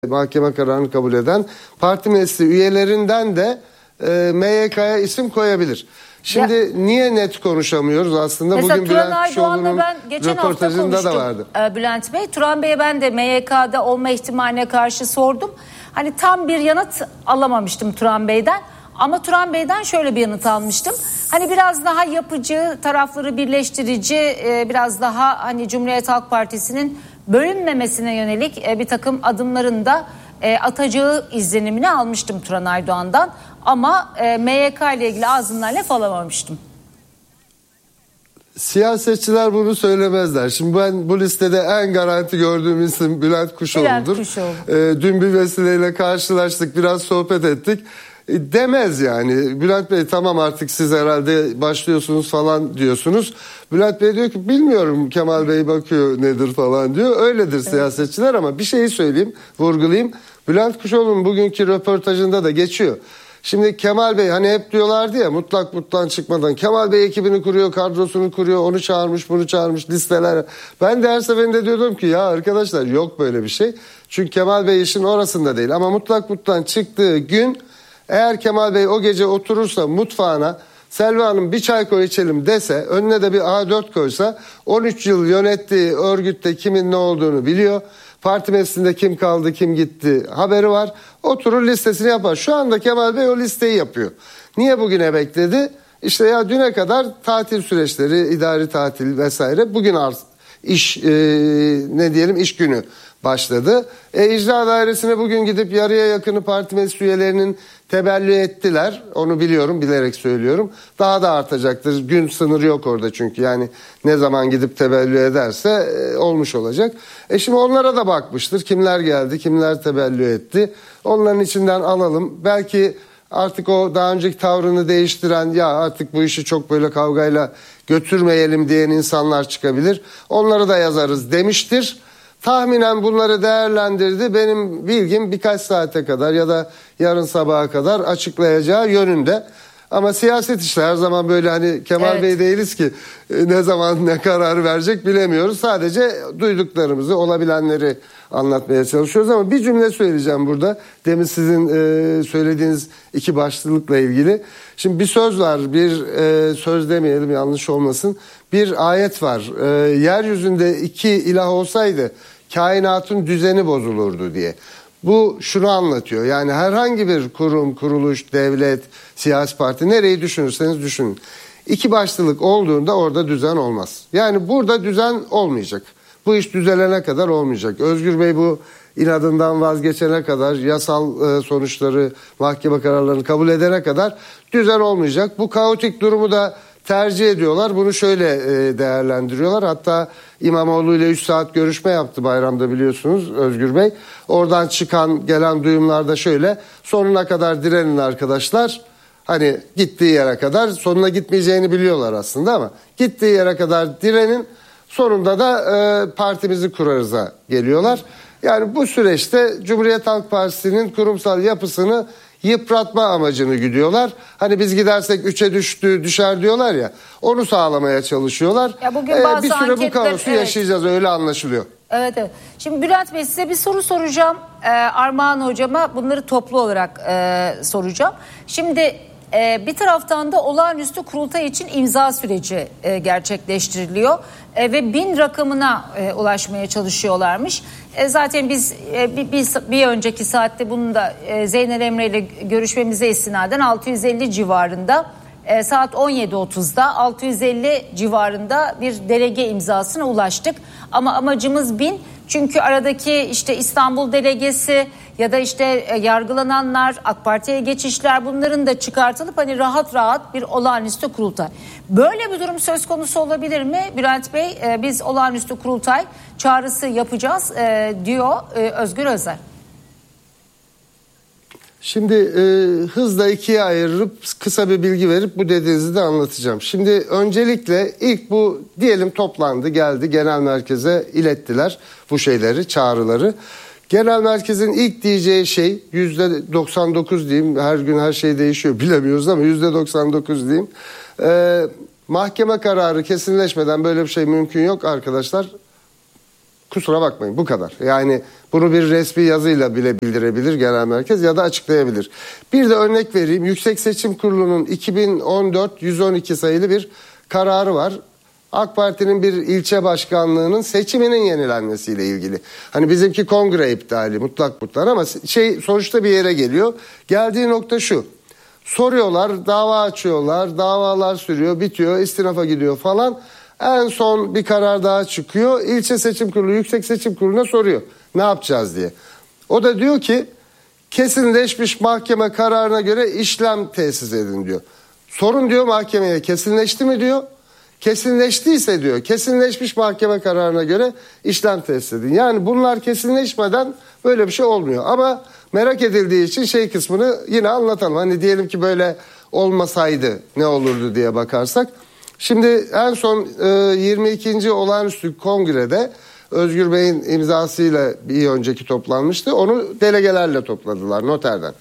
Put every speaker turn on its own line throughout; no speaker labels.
mahkeme kararını kabul eden parti meclisi üyelerinden de MYK'ya isim koyabilir. Şimdi niye net konuşamıyoruz aslında?
Mesela
bugün
Turan
Bülent
Aydoğan'la ben geçen hafta konuştum.
Da vardı.
Bülent Bey, Turan Bey'e ben de MYK'da olma ihtimaline karşı sordum. Hani tam bir yanıt alamamıştım Turan Bey'den. Ama Turan Bey'den şöyle bir yanıt almıştım. Hani biraz daha yapıcı, tarafları birleştirici, biraz daha hani Cumhuriyet Halk Partisi'nin bölünmemesine yönelik bir takım adımların da atacağı izlenimini almıştım Turan Aydoğan'dan. Ama MYK ile ilgili ağzından laf alamamıştım.
Siyasetçiler bunu söylemezler. Şimdi ben bu listede en garanti gördüğüm isim Bülent Kuşoğlu'dur. Dün bir vesileyle karşılaştık, biraz sohbet ettik. Demez yani. Bülent Bey tamam artık siz herhalde başlıyorsunuz falan diyorsunuz. Bülent Bey diyor ki bilmiyorum, Kemal Bey bakıyor nedir falan diyor. Öyledir siyasetçiler ama bir şeyi söyleyeyim, vurgulayayım. Bülent Kuşoğlu'nun bugünkü röportajında da geçiyor. Şimdi Kemal Bey hani hep diyorlardı ya, mutlak mutlan çıkmadan Kemal Bey ekibini kuruyor, kadrosunu kuruyor, onu çağırmış, bunu çağırmış, listeler. Ben de her seferinde diyordum ki ya arkadaşlar yok böyle bir şey. Çünkü Kemal Bey işin orasında değil ama mutlak mutlan çıktığı gün eğer Kemal Bey o gece oturursa mutfağına Selvi Hanım bir çay koy içelim dese, önüne de bir A4 koysa 13 yıl yönettiği örgütte kimin ne olduğunu biliyor. Parti meclisinde kim kaldı kim gitti haberi var. Oturur listesini yapar. Şu anda Kemal Bey o listeyi yapıyor. Niye bugüne bekledi? İşte ya düne kadar tatil süreçleri, idari tatil vesaire. Bugün iş iş günü başladı. İcra dairesine bugün gidip yarıya yakını parti meclis üyelerinin tebellü ettiler. Onu biliyorum, bilerek söylüyorum. Daha da artacaktır. Gün sınırı yok orada çünkü. Yani ne zaman gidip tebellü ederse olmuş olacak. Şimdi onlara da bakmıştır. Kimler geldi, kimler tebellü etti. Onların içinden alalım. Belki artık o daha önceki tavrını değiştiren, ya artık bu işi çok böyle kavgayla götürmeyelim diyen insanlar çıkabilir. Onları da yazarız demiştir. Tahminen bunları değerlendirdi. Benim bilgim birkaç saate kadar ya da yarın sabaha kadar açıklayacağı yönünde. Ama siyaset işte her zaman böyle, hani Kemal Bey değiliz ki ne zaman ne karar verecek bilemiyoruz. Sadece duyduklarımızı, olabilenleri anlatmaya çalışıyoruz ama bir cümle söyleyeceğim burada. Demin sizin söylediğiniz iki başlıkla ilgili. Şimdi bir söz var, bir söz demeyelim yanlış olmasın. Bir ayet var. Yeryüzünde iki ilah olsaydı kainatın düzeni bozulurdu diye. Bu şunu anlatıyor. Yani herhangi bir kurum, kuruluş, devlet, siyasi parti, nereyi düşünürseniz düşünün. İki başlılık olduğunda orada düzen olmaz. Yani burada düzen olmayacak. Bu iş düzelene kadar olmayacak. Özgür Bey bu inadından vazgeçene kadar, yasal sonuçları, mahkeme kararlarını kabul edene kadar düzen olmayacak. Bu kaotik durumu da tercih ediyorlar. Bunu şöyle değerlendiriyorlar. Hatta İmamoğlu ile 3 saat görüşme yaptı bayramda, biliyorsunuz Özgür Bey. Oradan çıkan gelen duyumlarda şöyle: sonuna kadar direnin arkadaşlar. Hani gittiği yere kadar, sonuna gitmeyeceğini biliyorlar aslında ama gittiği yere kadar direnin, sonunda da partimizi kurarız'a geliyorlar. Yani bu süreçte Cumhuriyet Halk Partisi'nin kurumsal yapısını yıpratma amacını güdüyorlar. Hani biz gidersek 3'e düşer diyorlar ya, onu sağlamaya çalışıyorlar.
Ya bugün
bir süre bu kaosu yaşayacağız, öyle anlaşılıyor.
Evet. Şimdi Bülent Bey, size bir soru soracağım. Armağan Hocama bunları toplu olarak soracağım. Şimdi bir taraftan da olağanüstü kurultay için imza süreci gerçekleştiriliyor. Ve 1000 rakamına ulaşmaya çalışıyorlarmış. Zaten biz bir önceki saatte bunun da Zeynel Emre ile görüşmemize istinaden 650 civarında, saat 17.30'da 650 civarında bir delege imzasına ulaştık. Ama amacımız 1000. Çünkü aradaki işte İstanbul delegesi ya da işte yargılananlar, AK Parti'ye geçişler, bunların da çıkartılıp hani rahat rahat bir olağanüstü kurultay. Böyle bir durum söz konusu olabilir mi Bülent Bey? Biz olağanüstü kurultay çağrısı yapacağız diyor Özgür Özel.
Şimdi hızla ikiye ayırıp kısa bir bilgi verip bu dediğinizi de anlatacağım. Şimdi öncelikle ilk bu diyelim toplandı, geldi genel merkeze ilettiler bu şeyleri, çağrıları. Genel merkezin ilk diyeceği şey %99 diyeyim, her gün her şey değişiyor bilemiyoruz ama %99 diyeyim. Mahkeme kararı kesinleşmeden böyle bir şey mümkün yok arkadaşlar. Kusura bakmayın, bu kadar. Yani bunu bir resmi yazıyla bile bildirebilir genel merkez ya da açıklayabilir. Bir de örnek vereyim. Yüksek Seçim Kurulu'nun 2014-112 sayılı bir kararı var. AK Parti'nin bir ilçe başkanlığının seçiminin yenilenmesiyle ilgili. Hani bizimki kongre iptali mutlak ama sonuçta bir yere geliyor. Geldiği nokta şu. Soruyorlar, dava açıyorlar, davalar sürüyor, bitiyor, istinafa gidiyor falan. En son bir karar daha çıkıyor. İlçe Seçim Kurulu, Yüksek Seçim Kurulu'na soruyor. Ne yapacağız diye. O da diyor ki kesinleşmiş mahkeme kararına göre işlem tesis edin diyor. Sorun diyor mahkemeye, kesinleşti mi diyor. Kesinleştiyse diyor, kesinleşmiş mahkeme kararına göre işlem tesis edin. Yani bunlar kesinleşmeden böyle bir şey olmuyor. Ama merak edildiği için kısmını yine anlatalım. Hani diyelim ki böyle olmasaydı ne olurdu diye bakarsak. Şimdi en son 22. olağanüstü kongrede Özgür Bey'in imzasıyla bir önceki toplanmıştı. Onu delegelerle topladılar noterden.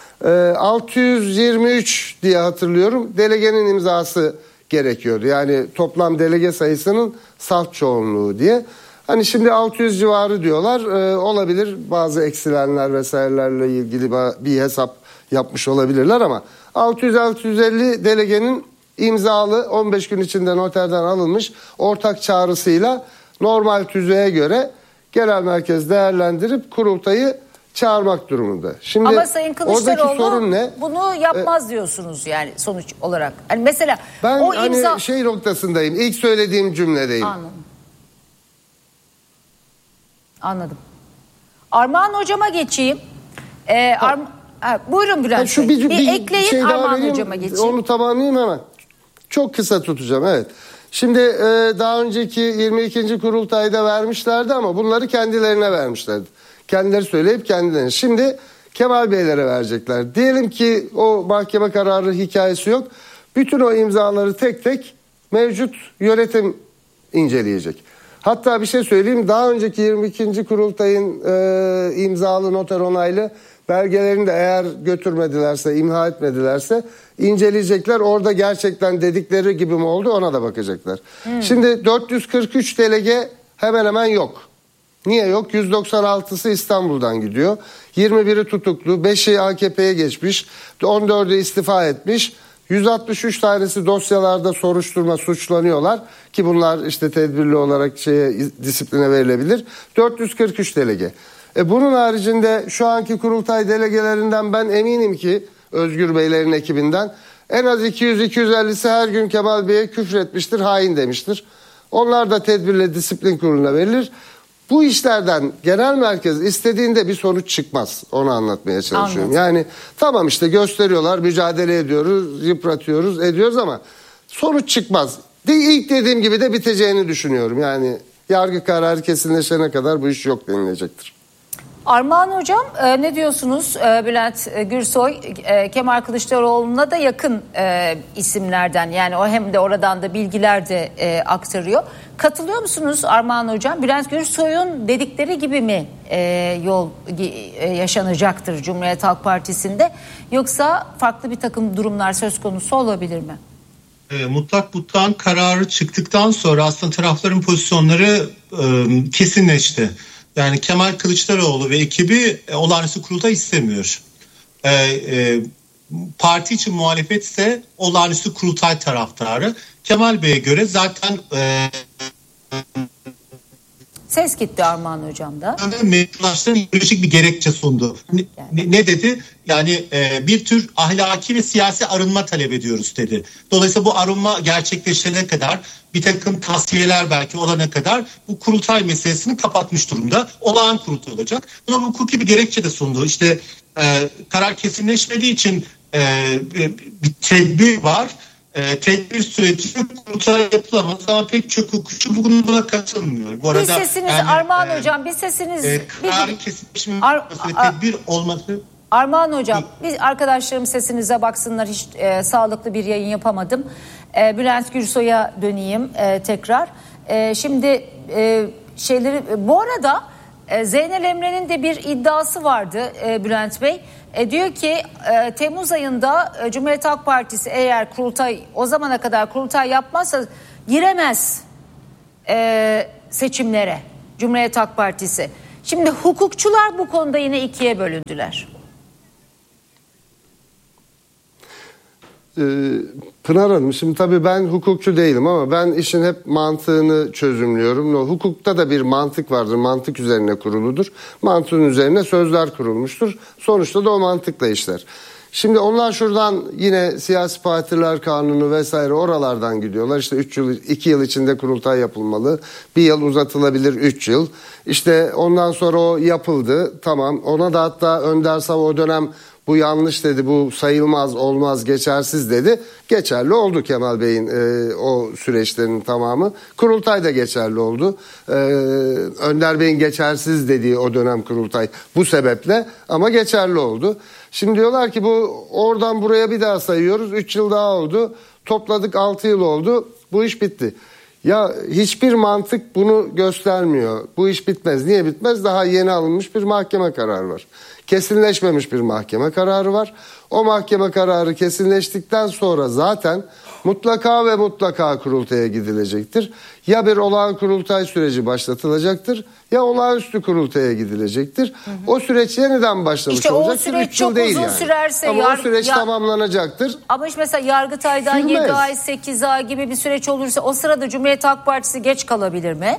623 diye hatırlıyorum. Delegenin imzası gerekiyordu. Yani toplam delege sayısının salt çoğunluğu diye. Hani şimdi 600 civarı diyorlar. Olabilir, bazı eksilenler vesairelerle ilgili bir hesap yapmış olabilirler ama 600-650 delegenin imzalı 15 gün içinde noterden alınmış ortak çağrısıyla normal tüzüğe göre genel merkez değerlendirip kurultayı çağırmak durumunda. Şimdi
ama Sayın Kılıçdaroğlu
sorun ne?
Bunu yapmaz diyorsunuz yani sonuç olarak. Hani mesela
ben
o imza...
noktasındayım. İlk söylediğim cümledeyim.
Anladım. Armağan Hocam'a geçeyim. Buyurun Bülent Bey. Bir ekleyin, Armağan Hocam'a geçeyim.
Onu tamamlayayım hemen. Çok kısa tutacağım, evet. Şimdi daha önceki 22. kurultayda vermişlerdi ama bunları kendilerine vermişlerdi. Kendileri söyleyip kendilerine. Şimdi Kemal Beylere verecekler. Diyelim ki o mahkeme kararı hikayesi yok. Bütün o imzaları tek tek mevcut yönetim inceleyecek. Hatta bir şey söyleyeyim. Daha önceki 22. kurultayın imzalı noter onaylı belgelerini de eğer götürmedilerse, imha etmedilerse inceleyecekler. Orada gerçekten dedikleri gibi mi oldu ona da bakacaklar. Şimdi 443 delege hemen hemen yok. Niye yok? 196'sı İstanbul'dan gidiyor. 21'i tutuklu, 5'i AKP'ye geçmiş, 14'ü istifa etmiş. 163 tanesi dosyalarda soruşturma suçlanıyorlar ki bunlar işte tedbirli olarak disipline verilebilir. 443 delege. Bunun haricinde şu anki kurultay delegelerinden ben eminim ki Özgür Beylerin ekibinden en az 200-250'si her gün Kemal Bey'e küfretmiştir, hain demiştir. Onlar da tedbirle disiplin kuruluna verilir. Bu işlerden genel merkez istediğinde bir sonuç çıkmaz. Onu anlatmaya çalışıyorum. Anladım. Yani tamam işte gösteriyorlar, mücadele ediyoruz, yıpratıyoruz, ediyoruz ama sonuç çıkmaz. İlk dediğim gibi de biteceğini düşünüyorum. Yani yargı kararı kesinleşene kadar bu iş yok denilecektir.
Armağan Hocam ne diyorsunuz? Bülent Gürsoy Kemal Kılıçdaroğlu'na da yakın isimlerden, yani o hem de oradan da bilgiler de aktarıyor. Katılıyor musunuz Armağan Hocam? Bülent Gürsoy'un dedikleri gibi mi yol yaşanacaktır Cumhuriyet Halk Partisi'nde, yoksa farklı bir takım durumlar söz konusu olabilir mi?
Mutlak butlan kararı çıktıktan sonra aslında tarafların pozisyonları kesinleşti. Yani Kemal Kılıçdaroğlu ve ekibi olağanüstü kurultay istemiyor. Parti için muhalefet ise olağanüstü kurultay taraftarı. Kemal Bey'e göre zaten
ses gitti Armağan Hocam'da.
Meşrulaştırma ideolojik bir gerekçe sundu. Ne dedi? Yani bir tür ahlaki ve siyasi arınma talep ediyoruz dedi. Dolayısıyla bu arınma gerçekleşene kadar, bir takım tasfiyeler belki olana kadar bu kurultay meselesini kapatmış durumda. Olağan kurultay olacak. Buna hukuki bir gerekçe de sundu. İşte karar kesinleşmediği için bir tedbir var. Tedbir süreci kurultay yapılamaz ama pek çok hukukçu buna katılmıyor. Bu arada,
bir sesiniz yani, Armağan Hocam, bir sesiniz.
Kararın kesinleşmesi tedbir olması.
Armağan Hocam, biz arkadaşlarım sesinize baksınlar, hiç sağlıklı bir yayın yapamadım. Bülent Gürsoy'a döneyim tekrar. Şimdi bu arada Zeynel Emre'nin de bir iddiası vardı Bülent Bey. Diyor ki Temmuz ayında Cumhuriyet Halk Partisi eğer o zamana kadar kurultay yapmazsa giremez seçimlere. Cumhuriyet Halk Partisi. Şimdi hukukçular bu konuda yine ikiye bölündüler.
Pınar Hanım, şimdi tabii ben hukukçu değilim ama ben işin hep mantığını çözümlüyorum. Hukukta da bir mantık vardır. Mantık üzerine kuruludur. Mantığın üzerine sözler kurulmuştur. Sonuçta da o mantıkla işler. Şimdi onlar şuradan yine siyasi partiler kanunu vesaire oralardan gidiyorlar. İşte 2 yıl içinde kurultay yapılmalı. 1 yıl uzatılabilir, 3 yıl. İşte ondan sonra o yapıldı. Tamam, ona da hatta Önder Sava o dönem bu yanlış dedi, bu sayılmaz, olmaz, geçersiz dedi. Geçerli oldu Kemal Bey'in o süreçlerin tamamı. Kurultay da geçerli oldu. Önder Bey'in geçersiz dediği o dönem kurultay bu sebeple ama geçerli oldu. Şimdi diyorlar ki bu oradan buraya bir daha sayıyoruz. 3 yıl daha oldu. Topladık 6 yıl oldu. Bu iş bitti. Ya hiçbir mantık bunu göstermiyor. Bu iş bitmez. Niye bitmez? Daha yeni alınmış bir mahkeme kararı var. Kesinleşmemiş bir mahkeme kararı var. O mahkeme kararı kesinleştikten sonra zaten mutlaka ve mutlaka kurultaya gidilecektir. Ya bir olağan kurultay süreci başlatılacaktır ya olağanüstü kurultaya gidilecektir. O süreç yeniden başlamış
işte
olacaktır.
O süreç çok uzun yani. Sürerse
ama o süreç tamamlanacaktır.
Ama işte mesela Yargıtay'dan
Sürmez.
7 ay 8 ay gibi bir süreç olursa o sırada Cumhuriyet Halk Partisi geç kalabilir mi?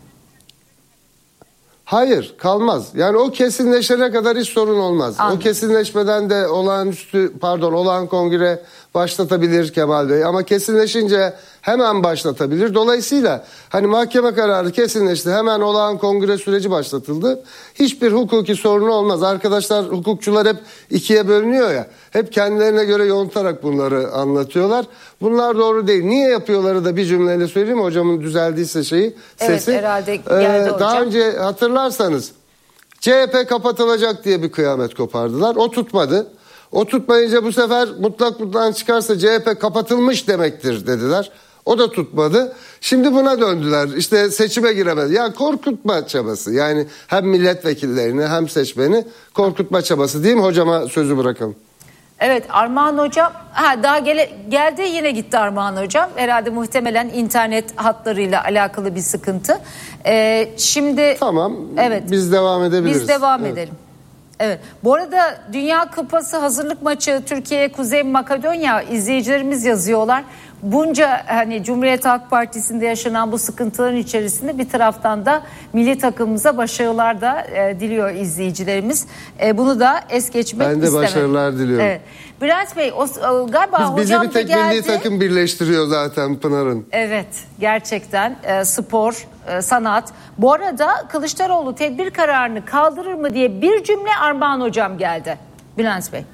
Hayır, kalmaz. Yani o kesinleşene kadar hiç sorun olmaz. Anladım. O kesinleşmeden de olağan kongre başlatabilir Kemal Bey. Ama kesinleşince hemen başlatabilir. Dolayısıyla hani mahkeme kararı kesinleşti, hemen olağan kongre süreci başlatıldı. Hiçbir hukuki sorunu olmaz. Arkadaşlar, hukukçular hep ikiye bölünüyor ya. Hep kendilerine göre yontarak bunları anlatıyorlar. Bunlar doğru değil. Niye yapıyorları da bir cümleyle söyleyeyim. Hocamın düzeldiyse sesi.
Evet, herhalde geldi hocam.
Daha önce hatırlarsanız CHP kapatılacak diye bir kıyamet kopardılar. O tutmadı. O tutmayınca bu sefer mutlaklıktan çıkarsa CHP kapatılmış demektir dediler. O da tutmadı. Şimdi buna döndüler. İşte seçime giremez. Ya korkutma çabası. Yani hem milletvekillerini hem seçmeni korkutma çabası diyeyim. Hocama sözü bırakalım.
Evet, Armağan Hocam daha geldi, yine gitti Armağan Hocam. Herhalde muhtemelen internet hatlarıyla alakalı bir sıkıntı. Şimdi
tamam.
Evet.
Biz devam edebiliriz.
Biz devam edelim. Evet. Bu arada Dünya Kupası hazırlık maçı Türkiye Kuzey Makedonya, izleyicilerimiz yazıyorlar. Bunca hani Cumhuriyet Halk Partisi'nde yaşanan bu sıkıntıların içerisinde bir taraftan da milli takımımıza başarılar da diliyor izleyicilerimiz. Bunu da es geçmek istemem.
Ben de başarılar diliyorum.
Evet. Bülent Bey galiba
bizi
hocam
bir tek
geldi.
milli takım birleştiriyor zaten Pınar'ın.
Evet, gerçekten spor, sanat. Bu arada Kılıçdaroğlu tedbir kararını kaldırır mı diye bir cümle Armağan Hocam geldi. Bülent Bey.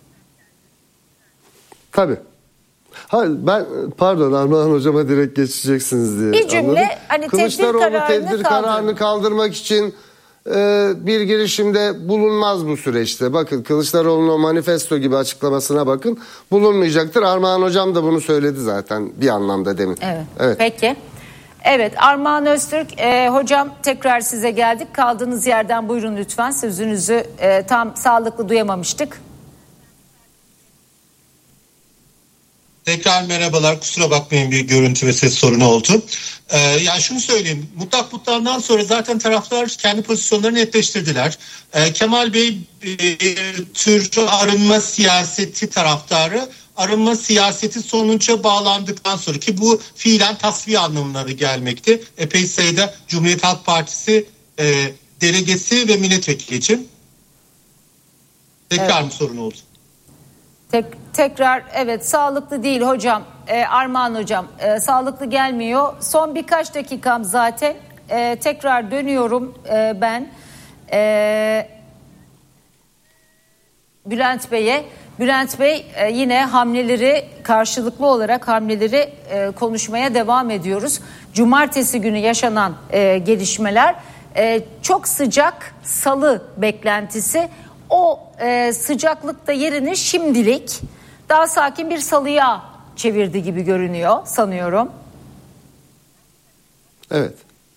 Tabii. Hayır, ben pardon Armağan Hocama direkt geçeceksiniz diye.
Bir cümle
anladım.
hani
Kılıçdaroğlu tedbir kararını kaldırmak için bir girişimde bulunmaz bu süreçte. Bakın Kılıçdaroğlu'nun o manifesto gibi açıklamasına bakın. Bulunmayacaktır. Armağan Hocam da bunu söyledi zaten bir anlamda demin.
Evet. Peki. Evet, Armağan Öztürk hocam tekrar size geldik. Kaldığınız yerden buyurun lütfen. Sözünüzü tam sağlıklı duyamamıştık.
Tekrar merhabalar. Kusura bakmayın, bir görüntü ve ses sorunu oldu. Yani şunu söyleyeyim. Mutlaklıktan sonra zaten taraflar kendi pozisyonlarını netleştirdiler. Kemal Bey tür arınma siyaseti taraftarı. Arınma siyaseti sonuca bağlandıktan sonra, ki bu fiilen tasfiye anlamına gelmekti. Epey sayıda Cumhuriyet Halk Partisi delegesi ve milletvekili için. Tekrar mı sorun oldu?
Tekrar evet, sağlıklı değil hocam. Armağan Hocam sağlıklı gelmiyor. Son birkaç dakikam zaten. Tekrar dönüyorum ben Bülent Bey'e. Bülent Bey yine karşılıklı olarak hamleleri konuşmaya devam ediyoruz. Cumartesi günü yaşanan gelişmeler, çok sıcak salı beklentisi. O sıcaklıkta yerini şimdilik daha sakin bir salıya çevirdi gibi görünüyor sanıyorum.
Evet.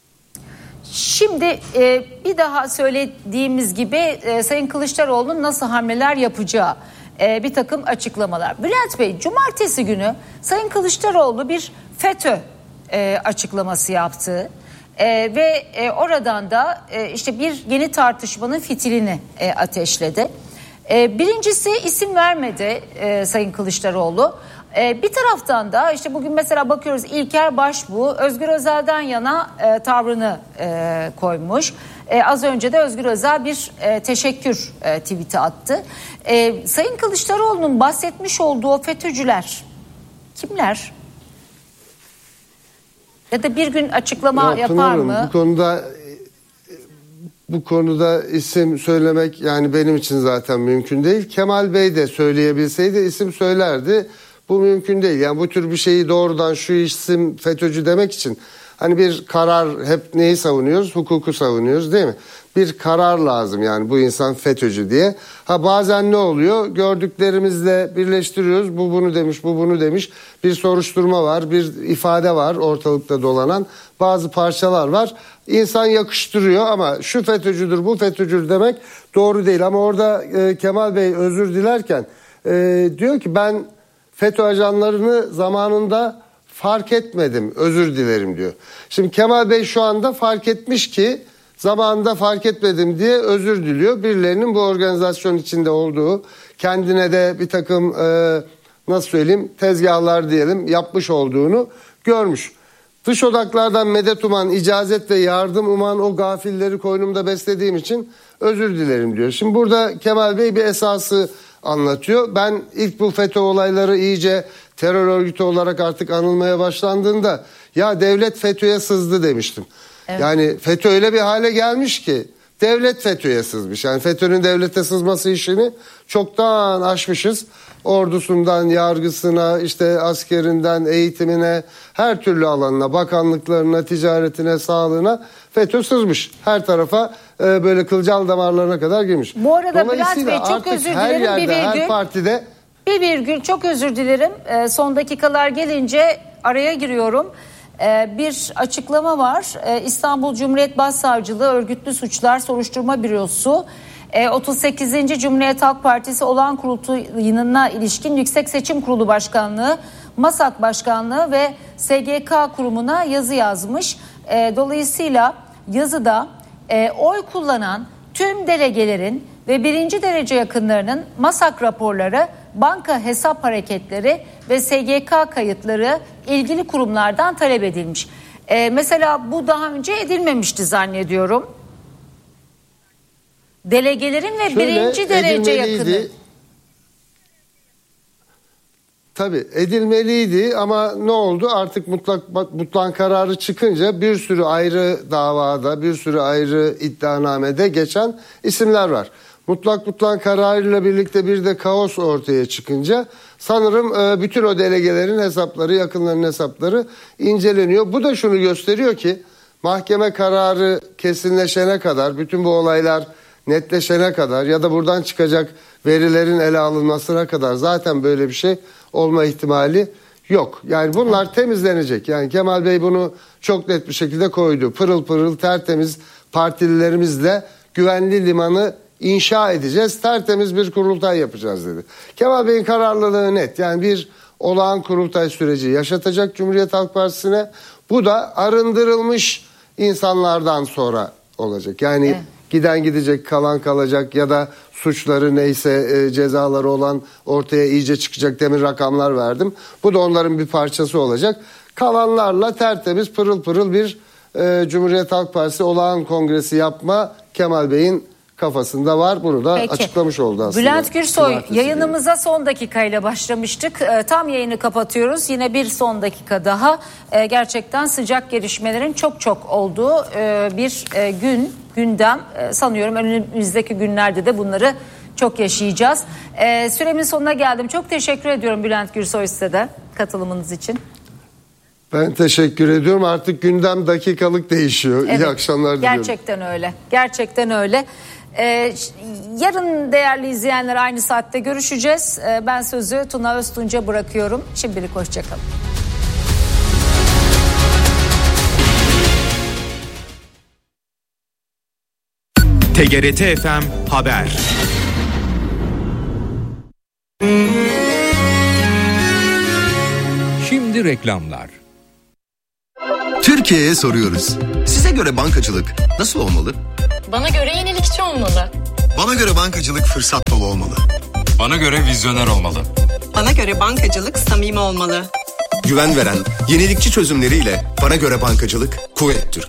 Şimdi bir daha söylediğimiz gibi Sayın Kılıçdaroğlu'nun nasıl hamleler yapacağı, bir takım açıklamalar. Bülent Bey, cumartesi günü Sayın Kılıçdaroğlu bir FETÖ açıklaması yaptı. Ve oradan da işte bir yeni tartışmanın fitilini ateşledi. Birincisi isim vermedi Sayın Kılıçdaroğlu. Bir taraftan da işte bugün mesela bakıyoruz İlker Başbuğ Özgür Özel'den yana tavrını koymuş. Az önce de Özgür Özel bir teşekkür tweet'i attı. Sayın Kılıçdaroğlu'nun bahsetmiş olduğu o FETÖ'cüler kimler? Ya da bir gün açıklama yapar mı?
Bu konuda isim söylemek yani benim için zaten mümkün değil. Kemal Bey de söyleyebilseydi isim söylerdi. Bu mümkün değil. Yani bu tür bir şeyi doğrudan şu isim FETÖ'cü demek için hani bir karar, hep neyi savunuyoruz? Hukuku savunuyoruz değil mi? Bir karar lazım yani bu insan FETÖ'cü diye. Bazen ne oluyor? Gördüklerimizle birleştiriyoruz. Bu bunu demiş, bu bunu demiş. Bir soruşturma var, bir ifade var ortalıkta dolanan. Bazı parçalar var. İnsan yakıştırıyor ama şu FETÖ'cüdür, bu FETÖ'cüdür demek doğru değil. Ama orada Kemal Bey özür dilerken diyor ki ben FETÖ ajanlarını zamanında fark etmedim, özür dilerim diyor. Şimdi Kemal Bey şu anda fark etmiş ki zamanında fark etmedim diye özür diliyor. Birilerinin bu organizasyon içinde olduğu, kendine de bir takım nasıl söyleyeyim tezgahlar diyelim yapmış olduğunu görmüş. Dış odaklardan medet uman, icazet ve yardım uman o gafilleri koynumda beslediğim için özür dilerim diyor. Şimdi burada Kemal Bey bir esası anlatıyor. Ben ilk bu FETÖ olayları iyice terör örgütü olarak artık anılmaya başlandığında ya devlet FETÖ'ye sızdı demiştim. Evet. Yani FETÖ öyle bir hale gelmiş ki devlet FETÖ'ye sızmış. Yani FETÖ'nün devlete sızması işini çoktan aşmışız. Ordusundan yargısına, işte askerinden eğitimine, her türlü alanına, bakanlıklarına, ticaretine, sağlığına FETÖ sızmış. Her tarafa böyle kılcal damarlarına kadar girmiş.
Bu arada Bülent Bey çok özür dilerim.
Her yerde, her partide...
Bir virgül çok özür dilerim. Son dakikalar gelince araya giriyorum. Bir açıklama var. İstanbul Cumhuriyet Başsavcılığı Örgütlü Suçlar Soruşturma Bürosu 38. Cumhuriyet Halk Partisi olağan kurultayına ilişkin Yüksek Seçim Kurulu Başkanlığı, MASAK Başkanlığı ve SGK kurumuna yazı yazmış. Dolayısıyla yazıda oy kullanan tüm delegelerin ve birinci derece yakınlarının MASAK raporları, banka hesap hareketleri ve SGK kayıtları ilgili kurumlardan talep edilmiş. Mesela bu daha önce edilmemişti zannediyorum. Delegelerin ve birinci derece yakını.
Tabii edilmeliydi ama ne oldu? Artık mutlak kararı çıkınca bir sürü ayrı davada, bir sürü ayrı iddianamede geçen isimler var. Mutlak kararıyla birlikte bir de kaos ortaya çıkınca sanırım bütün o delegelerin hesapları, yakınlarının hesapları inceleniyor. Bu da şunu gösteriyor ki mahkeme kararı kesinleşene kadar, bütün bu olaylar netleşene kadar ya da buradan çıkacak verilerin ele alınmasına kadar zaten böyle bir şey olma ihtimali yok. Yani bunlar temizlenecek. Yani Kemal Bey bunu çok net bir şekilde koydu. Pırıl pırıl tertemiz partililerimizle güvenli limanı inşa edeceğiz. Tertemiz bir kurultay yapacağız dedi. Kemal Bey'in kararlılığı net. Yani bir olağan kurultay süreci yaşatacak Cumhuriyet Halk Partisi'ne. Bu da arındırılmış insanlardan sonra olacak. Yani giden gidecek, kalan kalacak ya da suçları neyse cezaları olan ortaya iyice çıkacak, demin rakamlar verdim. Bu da onların bir parçası olacak. Kalanlarla tertemiz pırıl pırıl bir Cumhuriyet Halk Partisi olağan kongresi yapma Kemal Bey'in kafasında var. Bunu da açıklamış oldu aslında.
Bülent Gürsoy, yayınımıza son dakikayla başlamıştık. Tam yayını kapatıyoruz. Yine bir son dakika daha. Gerçekten sıcak gelişmelerin çok olduğu bir gündem. Sanıyorum önümüzdeki günlerde de bunları çok yaşayacağız. Süremin sonuna geldim. Çok teşekkür ediyorum Bülent Gürsoy size de katılımınız için.
Ben teşekkür ediyorum. Artık gündem dakikalık değişiyor. Evet, İyi akşamlar diliyorum.
Gerçekten öyle. Gerçekten öyle. Yarın değerli izleyenler aynı saatte görüşeceğiz. Ben sözü Tuna Öztunç'a bırakıyorum. Şimdilik hoşçakalın.
TGRT FM Haber. Şimdi reklamlar.
Türkiye'ye soruyoruz. Size göre bankacılık nasıl olmalı?
Bana göre yenilikçi olmalı.
Bana göre bankacılık fırsat dolu olmalı.
Bana göre vizyoner olmalı.
Bana göre bankacılık samimi olmalı.
Güven veren, yenilikçi çözümleriyle bana göre bankacılık Kuvvet Türk.